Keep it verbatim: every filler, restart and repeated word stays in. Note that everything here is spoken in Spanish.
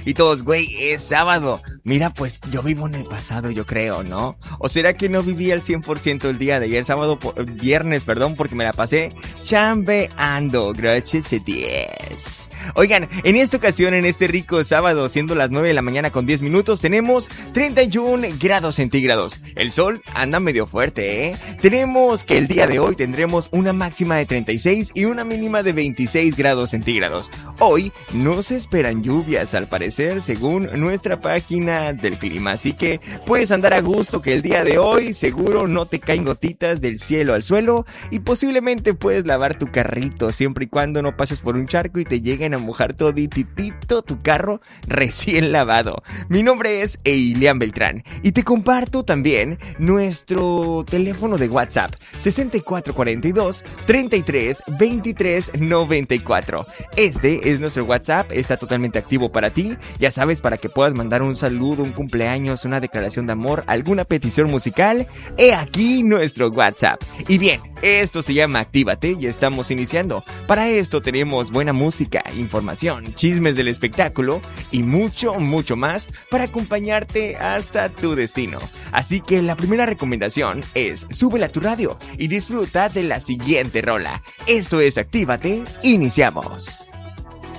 Y todos, güey, es sábado. Mira, pues yo vivo en el pasado, yo creo, ¿no? ¿O será que no viví al cien por ciento el día de ayer, sábado, por, viernes, perdón, porque me la pasé chambeando? Gracias a Dios. Oigan, en esta ocasión, en este rico sábado, siendo las nueve de la mañana con diez minutos, tenemos treinta y uno grados centígrados. El sol anda medio fuerte, ¿eh? Tenemos que el día de hoy tendremos una máxima de treinta y seis y una mínima de veintiséis grados centígrados. Hoy no se esperan lluvias, al parecer, según nuestra página del clima. Así que puedes andar a gusto, que el día de hoy seguro no te caen gotitas del cielo al suelo y posiblemente puedes lavar tu carrito siempre y cuando no pases por un charco y te lleguen a mojar todititito tu carro recién lavado. Mi nombre es Eilian Beltrán y te comparto también nuestro teléfono de WhatsApp sesenta y cuatro cuarenta y dos treinta y tres veintitrés noventa y cuatro. Este es nuestro WhatsApp, está totalmente activo para ti, ya sabes, para que puedas mandar un saludo, un cumpleaños, una declaración de amor, alguna petición musical. He aquí nuestro WhatsApp. Y bien, esto se llama Actívate y estamos iniciando. Para esto tenemos buena música, información, chismes del espectáculo y mucho, mucho más para acompañarte hasta tu destino. Así que la primera recomendación es súbela a tu radio y disfruta de la siguiente rola. Esto es Actívate, iniciamos.